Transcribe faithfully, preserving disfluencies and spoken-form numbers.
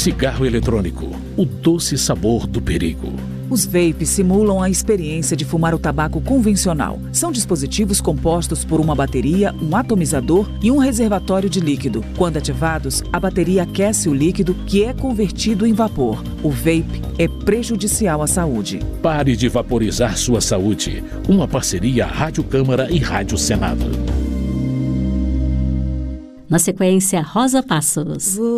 Cigarro eletrônico, o doce sabor do perigo. Os vapes simulam a experiência de fumar o tabaco convencional. São dispositivos compostos por uma bateria, um atomizador e um reservatório de líquido. Quando ativados, a bateria aquece o líquido, que é convertido em vapor. O vape é prejudicial à saúde. Pare de vaporizar sua saúde. Uma parceria Rádio Câmara e Rádio Senado. Na sequência, Rosa Passos.